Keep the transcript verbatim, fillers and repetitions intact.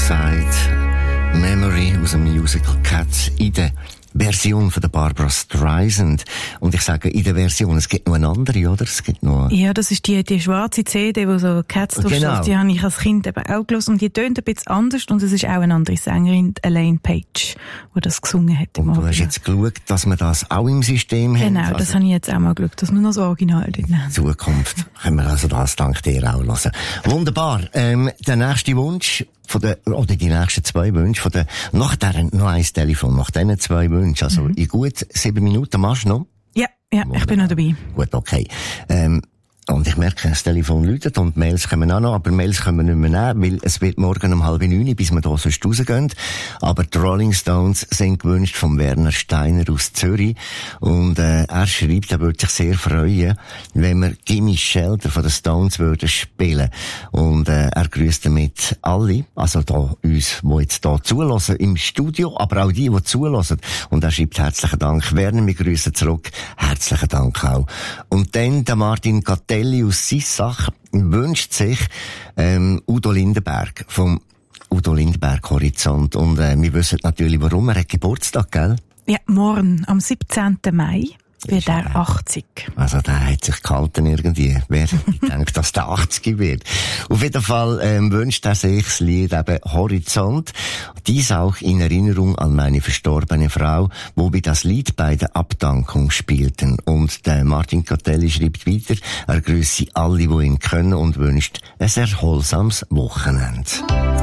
Side Memory aus dem Musical Cats in der Version von der Barbra Streisand. Und ich sage, in der Version, es gibt noch eine andere, oder? Es gibt noch... Ja, das ist die, die schwarze C D, wo so Cats drauf genau. steht. Die habe ich als Kind eben auch gelesen. Und die tönt ein bisschen anders. Und es ist auch eine andere Sängerin, Elaine Page, die das gesungen hat. Und du hast jetzt geschaut, dass wir das auch im System genau, haben? Genau, also das habe ich jetzt auch mal geschaut, dass wir noch das Original drin haben. In Zukunft können wir also das dank dir auch hören. Wunderbar. Ähm, der nächste Wunsch von der, oder die nächsten zwei Wünsche von der, nach der, noch ein Telefon, nach diesen zwei Wünschen, also mhm. in gut sieben Minuten machst du noch? Ja, ja, Wunderbar. Ich bin noch dabei. Gut, okay. Ähm, Und ich merke, das Telefon läutet und Mails kommen auch noch, aber Mails können wir nicht mehr nehmen, weil es wird morgen um halb neun, bis wir da sonst rausgehen. Aber die Rolling Stones sind gewünscht von Werner Steiner aus Zürich. Und äh, er schreibt, er würde sich sehr freuen, wenn wir Gimme Shelter von den Stones würden spielen. Und äh, er grüßt damit alle, also da uns, die jetzt da zulassen im Studio, aber auch die, die zulassen. Und er schreibt herzlichen Dank. Werner, wir grüßen zurück. Herzlichen Dank auch. Und dann der Martin Gattell aus Sissach wünscht sich ähm, Udo Lindenberg vom Udo Lindenberg Horizont. Und äh, wir wissen natürlich, warum. Er hat Geburtstag, gell? Ja, morgen, am siebzehnten Mai, wird er achtzig. Also der hat sich gehalten irgendwie. Wer denkt, dass der achtzig wird? Auf jeden Fall ähm, wünscht er sich das Lied eben Horizont. Dies auch in Erinnerung an meine verstorbene Frau, wo wir das Lied bei der Abdankung spielten. Und der Martin Catelli schreibt weiter, er grüße alle, die ihn können und wünscht ein erholsames Wochenende.